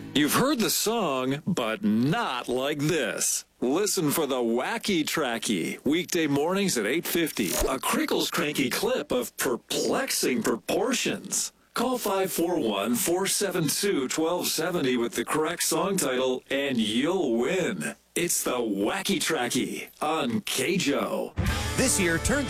You've heard the song, but not like this. Listen for the Wacky Tracky, weekday mornings at 8:50. A Crickles Cranky clip of perplexing proportions. Call 541-472-1270 with the correct song title, and you'll win. It's the Wacky Tracky on KJO. This year, turn